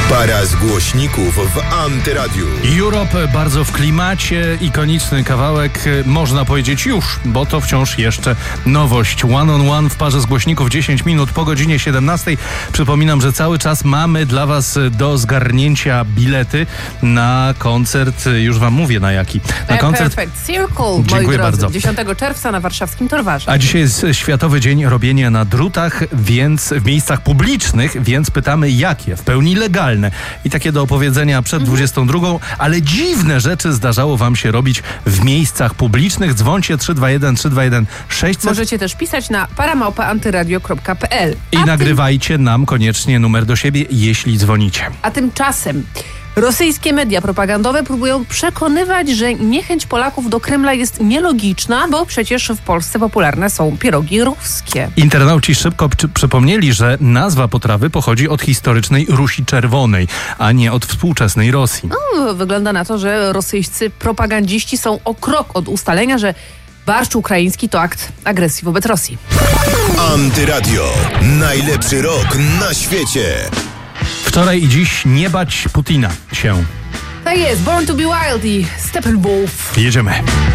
Para z głośników w Antyradiu. Europe bardzo w klimacie, ikoniczny kawałek, można powiedzieć już, bo to wciąż jeszcze nowość. One on One w parze z głośników, 10 minut po godzinie 17. Przypominam, że cały czas mamy dla Was do zgarnięcia bilety na koncert, już Wam mówię na jaki. Na koncert Perfect Circle, Dziękuję bardzo. 10 czerwca na warszawskim Torwarze. A dzisiaj jest Światowy Dzień Robienia na drutach, więc w miejscach publicznych, więc pytamy jakie? W pełni legalne. I takie do opowiedzenia przed 22, ale dziwne rzeczy zdarzało Wam się robić w miejscach publicznych. Dzwońcie 321 600. Możecie też pisać na para@antyradio.pl. I nagrywajcie nam koniecznie numer do siebie, jeśli dzwonicie. A tymczasem rosyjskie media propagandowe próbują przekonywać, że niechęć Polaków do Kremla jest nielogiczna, bo przecież w Polsce popularne są pierogi ruskie. Internauci szybko przypomnieli, że nazwa potrawy pochodzi od historycznej Rusi Czerwonej, a nie od współczesnej Rosji. Wygląda na to, że rosyjscy propagandziści są o krok od ustalenia, że barszcz ukraiński to akt agresji wobec Rosji. Antyradio. Najlepszy rok na świecie. Wczoraj i dziś nie bać Putina się. Tak jest, Born to be Wild i Steppenwolf. Jedziemy.